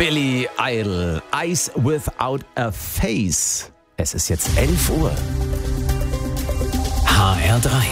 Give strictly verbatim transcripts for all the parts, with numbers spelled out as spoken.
Billy Idol, Eyes Without a Face. Es ist jetzt elf Uhr. H R drei.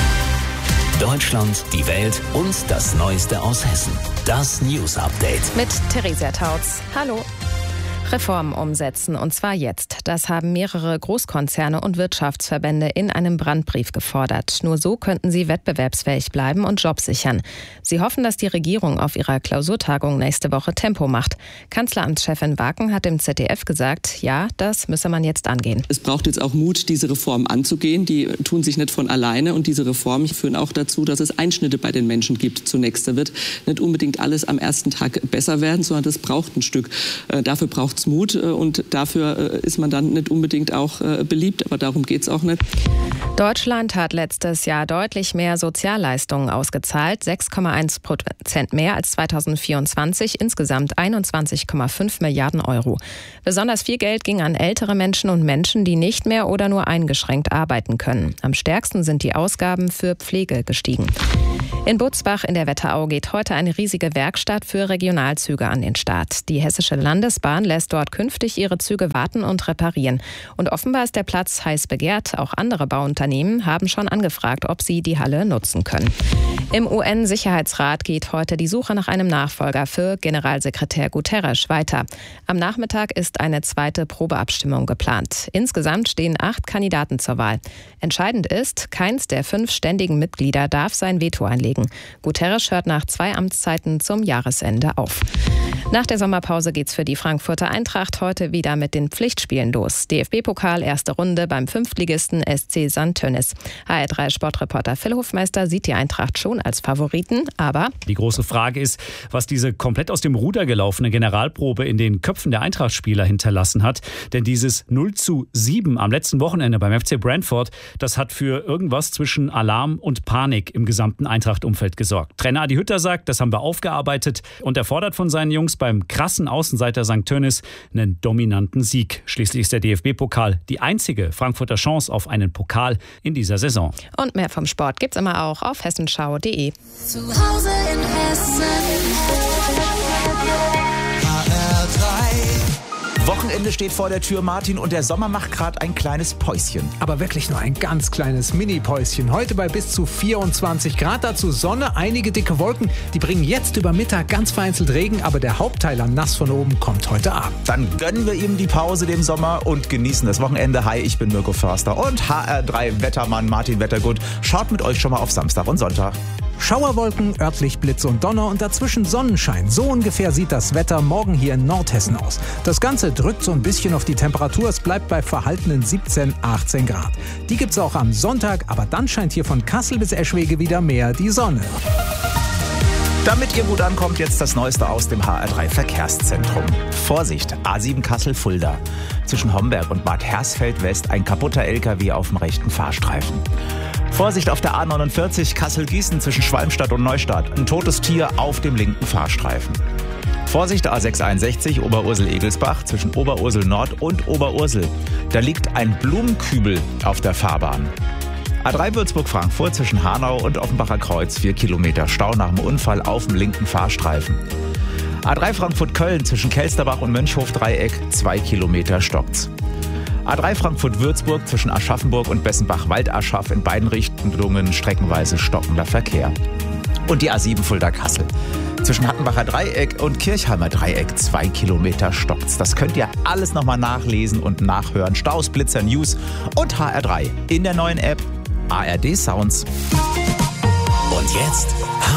Deutschland, die Welt und das Neueste aus Hessen. Das News Update. Mit Theresia Tautz. Hallo. Reformen umsetzen, und zwar jetzt. Das haben mehrere Großkonzerne und Wirtschaftsverbände in einem Brandbrief gefordert. Nur so könnten sie wettbewerbsfähig bleiben und Jobs sichern. Sie hoffen, dass die Regierung auf ihrer Klausurtagung nächste Woche Tempo macht. Kanzleramtschefin Waken hat im Z D F gesagt, ja, das müsse man jetzt angehen. Es braucht jetzt auch Mut, diese Reformen anzugehen. Die tun sich nicht von alleine, und diese Reformen führen auch dazu, dass es Einschnitte bei den Menschen gibt zunächst. Da wird nicht unbedingt alles am ersten Tag besser werden, sondern das braucht ein Stück. Dafür braucht es Mut, und dafür ist man dann nicht unbedingt auch beliebt, aber darum geht es auch nicht. Deutschland hat letztes Jahr deutlich mehr Sozialleistungen ausgezahlt, sechs Komma eins Prozent mehr als zweitausendvierundzwanzig, insgesamt einundzwanzig Komma fünf Milliarden Euro. Besonders viel Geld ging an ältere Menschen und Menschen, die nicht mehr oder nur eingeschränkt arbeiten können. Am stärksten sind die Ausgaben für Pflege gestiegen. In Butzbach in der Wetterau geht heute eine riesige Werkstatt für Regionalzüge an den Start. Die Hessische Landesbahn lässt dort künftig ihre Züge warten und reparieren. Und offenbar ist der Platz heiß begehrt. Auch andere Bauunternehmen haben schon angefragt, ob sie die Halle nutzen können. Im U N-Sicherheitsrat geht heute die Suche nach einem Nachfolger für Generalsekretär Guterres weiter. Am Nachmittag ist eine zweite Probeabstimmung geplant. Insgesamt stehen acht Kandidaten zur Wahl. Entscheidend ist, keins der fünf ständigen Mitglieder darf sein Veto einlegen. Guterres hört nach zwei Amtszeiten zum Jahresende auf. Nach der Sommerpause geht's für die Frankfurter Eintracht heute wieder mit den Pflichtspielen los. D F B-Pokal, erste Runde beim Fünftligisten S C Sankt Tönnis. H R drei Sportreporter Phil Hofmeister sieht die Eintracht schon als Favoriten, aber die große Frage ist, was diese komplett aus dem Ruder gelaufene Generalprobe in den Köpfen der Eintracht-Spieler hinterlassen hat. Denn dieses null zu sieben am letzten Wochenende beim F C Brentford, das hat für irgendwas zwischen Alarm und Panik im gesamten Eintracht-Umfeld gesorgt. Trainer Adi Hütter sagt, das haben wir aufgearbeitet, und er fordert von seinen Jungs beim krassen Außenseiter Sankt Tönnis einen dominanten Sieg. Schließlich ist der D F B-Pokal die einzige Frankfurter Chance auf einen Pokal in dieser Saison. Und mehr vom Sport gibt's immer auch auf hessenschau punkt de. Zu Hause in Hessen. H R drei. Wochenende steht vor der Tür, Martin, und der Sommer macht gerade ein kleines Päuschen. Aber wirklich nur ein ganz kleines Mini-Päuschen. Heute bei bis zu vierundzwanzig Grad, dazu Sonne, einige dicke Wolken. Die bringen jetzt über Mittag ganz vereinzelt Regen, aber der Hauptteil an nass von oben kommt heute Abend. Dann gönnen wir ihm die Pause, dem Sommer, und genießen das Wochenende. Hi, ich bin Mirko Förster und H R drei Wettermann Martin Wettergut schaut mit euch schon mal auf Samstag und Sonntag. Schauerwolken, örtlich Blitze und Donner und dazwischen Sonnenschein. So ungefähr sieht das Wetter morgen hier in Nordhessen aus. Das Ganze drückt so ein bisschen auf die Temperatur. Es bleibt bei verhaltenen siebzehn, achtzehn Grad. Die gibt's auch am Sonntag, aber dann scheint hier von Kassel bis Eschwege wieder mehr die Sonne. Damit ihr gut ankommt, jetzt das Neueste aus dem H R drei Verkehrszentrum. Vorsicht, A sieben Kassel-Fulda. Zwischen Homberg und Bad Hersfeld West ein kaputter L K W auf dem rechten Fahrstreifen. Vorsicht auf der A neunundvierzig Kassel-Gießen zwischen Schwalmstadt und Neustadt. Ein totes Tier auf dem linken Fahrstreifen. Vorsicht A sechshunderteinundsechzig Oberursel-Egelsbach zwischen Oberursel Nord und Oberursel. Da liegt ein Blumenkübel auf der Fahrbahn. A drei Würzburg-Frankfurt zwischen Hanau und Offenbacher Kreuz, vier Kilometer Stau nach dem Unfall auf dem linken Fahrstreifen. A drei Frankfurt-Köln zwischen Kelsterbach und Mönchhof-Dreieck, zwei Kilometer stockt's. A drei Frankfurt-Würzburg zwischen Aschaffenburg und Bessenbach-Waldaschaf in beiden Richtungen streckenweise stockender Verkehr. Und die A sieben Fulda-Kassel. Zwischen Hattenbacher Dreieck und Kirchheimer Dreieck, zwei Kilometer stockt's. Das könnt ihr alles nochmal nachlesen und nachhören. Staus, Blitzer, News und H R drei in der neuen App A R D Sounds. Und jetzt